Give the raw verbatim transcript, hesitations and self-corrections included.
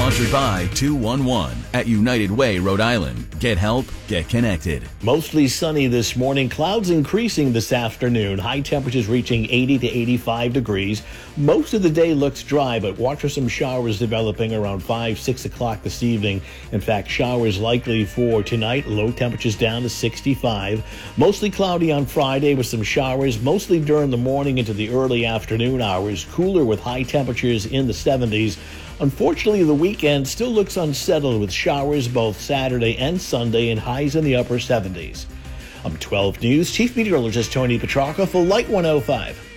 Sponsored by two one one at United Way, Rhode Island. Get help, get connected. Mostly sunny this morning. Clouds increasing this afternoon. High temperatures reaching eighty to eighty-five degrees. Most of the day looks dry, but watch for some showers developing around five, six o'clock this evening. In fact, showers likely for tonight. Low temperatures down to sixty-five. Mostly cloudy on Friday with some showers, mostly during the morning into the early afternoon hours. Cooler with high temperatures in the seventies. Unfortunately, the weekend still looks unsettled with showers both Saturday and Sunday and highs in the upper seventies. I'm twelve News Chief Meteorologist Tony Petrarca for Light one oh five.